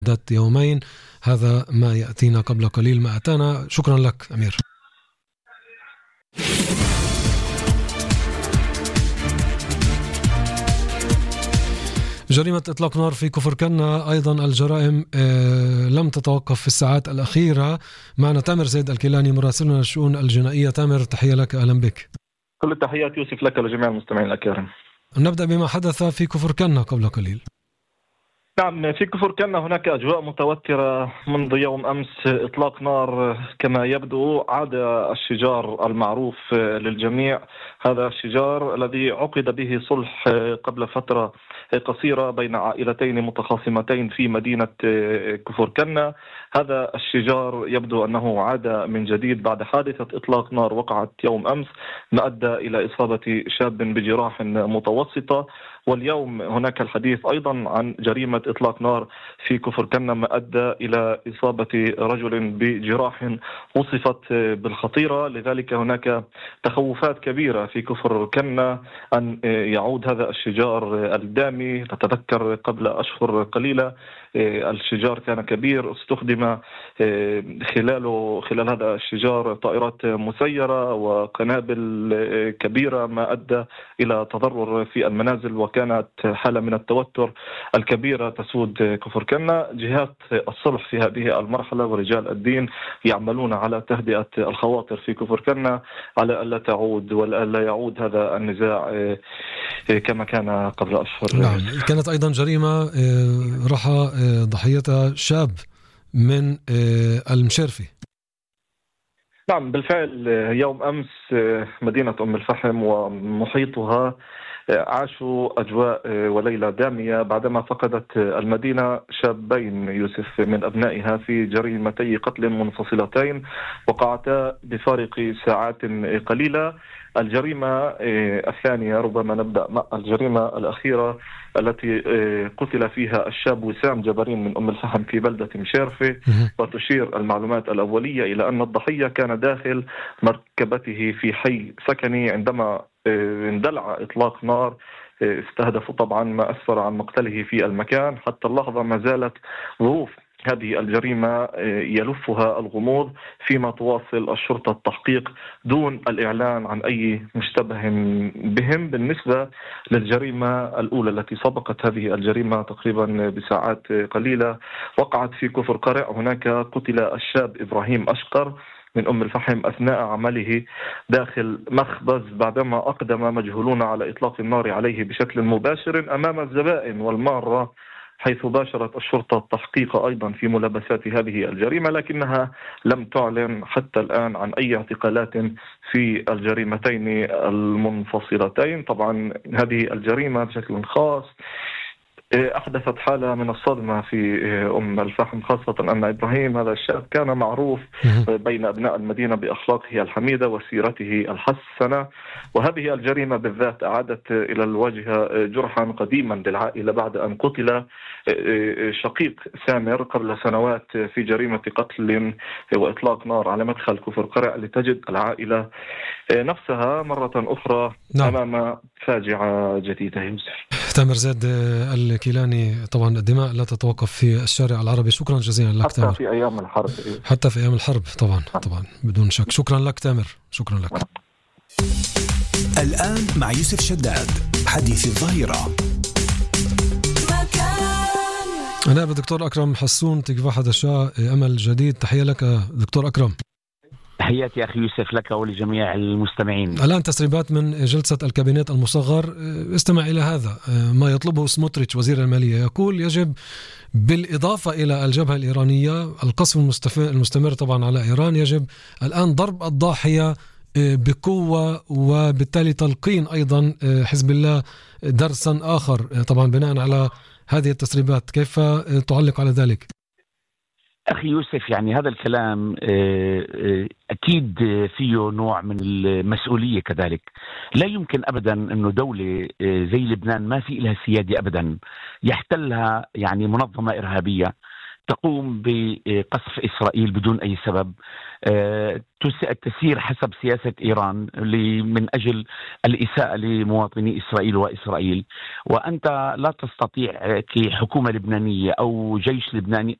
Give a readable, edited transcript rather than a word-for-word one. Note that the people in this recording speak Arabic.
مدة يومين. هذا ما يأتينا قبل قليل ما أتانا. شكرا لك أمير. جريمة إطلاق نار في كفر كنا، أيضا الجرائم لم تتوقف في الساعات الأخيرة. معنا تامر زيد الكيلاني مراسلنا الشؤون الجنائية. تامر، تحية لك، أهلا بك. كل التحيات يوسف لك ولجميع المستمعين الأكارم. نبدأ بما حدث في كفر كنا قبل قليل. نعم، في كفر كنا هناك أجواء متوترة منذ يوم أمس. إطلاق نار كما يبدو عاد الشجار المعروف للجميع، هذا الشجار الذي عقد به صلح قبل فترة قصيرة بين عائلتين متخاصمتين في مدينة كفر كنا. هذا الشجار يبدو أنه عاد من جديد بعد حادثة إطلاق نار وقعت يوم أمس ما أدى إلى إصابة شاب بجراح متوسطة. واليوم هناك الحديث أيضا عن جريمة إطلاق نار في كفر كنا ما أدى إلى إصابة رجل بجراح وصفت بالخطيرة. لذلك هناك تخوفات كبيرة في كفر كنا أن يعود هذا الشجار الدامي. نتذكر قبل أشهر قليلة الشجار كان كبير، استخدم خلال هذا الشجار طائرات مسيرة وقنابل كبيرة ما أدى إلى تضرر في المنازل، وكانت حالة من التوتر الكبيرة تسود كفر كنا. جهات الصلح في هذه المرحلة ورجال الدين يعملون على تهدئة الخواطر في كفر كنا على ألا تعود ولا يعود هذا النزاع كما كان قبل أشهر. نعم، كانت أيضا جريمة رحى ضحيتها شاب من المشرفي. نعم بالفعل، يوم أمس مدينة أم الفحم ومحيطها عاشوا أجواء وليلة دامية بعدما فقدت المدينة شابين يوسف من أبنائها في جريمتي قتل منفصلتين وقعتا بفارق ساعات قليلة. الجريمة الثانية، ربما نبدأ مع الجريمة الأخيرة التي قتل فيها الشاب وسام جبرين من أم الفحم في بلدة مشيرفة. وتشير المعلومات الأولية إلى أن الضحية كان داخل مركبته في حي سكني عندما اندلع إطلاق نار استهدفوا طبعا ما أسفر عن مقتله في المكان. حتى اللحظة ما زالت ظروف هذه الجريمة يلفها الغموض، فيما تواصل الشرطة التحقيق دون الإعلان عن أي مشتبه بهم. بالنسبة للجريمة الأولى التي سبقت هذه الجريمة تقريبا بساعات قليلة وقعت في كفر قرع. هناك قتل الشاب إبراهيم أشقر من أم الفحم أثناء عمله داخل مخبز بعدما أقدم مجهولون على إطلاق النار عليه بشكل مباشر أمام الزبائن والمارة، حيث باشرت الشرطة التحقيق أيضا في ملابسات هذه الجريمة، لكنها لم تعلن حتى الآن عن أي اعتقالات في الجريمتين المنفصلتين. طبعا هذه الجريمة بشكل خاص أحدثت حالة من الصدمة في أم الفحم، خاصة أن إبراهيم هذا الشاب كان معروف بين أبناء المدينة بأخلاقه الحميدة وسيرته الحسنة. وهذه الجريمة بالذات أعادت إلى الواجهة جرحا قديما للعائلة بعد أن قتل شقيق سامر قبل سنوات في جريمة قتل وإطلاق نار على مدخل كفر قرع، لتجد العائلة نفسها مرة أخرى أمام فاجعة جديدة. يوسف تامر زيد الكيلاني، طبعا الدماء لا تتوقف في الشارع العربي. شكرا جزيلا لك حتى تامر. في أيام الحرب، حتى في أيام الحرب طبعا بدون شك. شكرا لك تامر، شكرا لك. الآن مع يوسف شداد، حديث الظهيرة. أنا الدكتور أكرم حسون تكفى حدا شاء أمل جديد. تحية لك دكتور أكرم. تحياتي أخي يوسف لك ولجميع المستمعين. الآن تسريبات من جلسة الكابينت المصغر. استمع إلى هذا ما يطلبه سموتريتش وزير المالية. يقول يجب بالإضافة إلى الجبهة الإيرانية القصف المستمر طبعا على إيران، يجب الآن ضرب الضاحية بقوة، وبالتالي تلقين أيضا حزب الله درسا آخر طبعا بناء على هذه التسريبات. كيف تعلق على ذلك؟ أخي يوسف، يعني هذا الكلام أكيد فيه نوع من المسؤولية كذلك. لا يمكن أبدا أنه دولة زي لبنان ما في لها سيادة أبدا، يحتلها يعني منظمة إرهابية تقوم بقصف إسرائيل بدون أي سبب، تسير حسب سياسة إيران من أجل الإساءة لمواطني إسرائيل وإسرائيل، وأنت لا تستطيع كحكومة لبنانية أو جيش لبناني